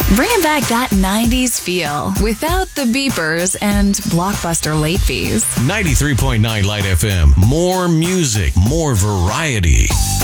Bringing back that 90s feel without the beepers and blockbuster late fees. 93.9 Light FM. More music, more variety.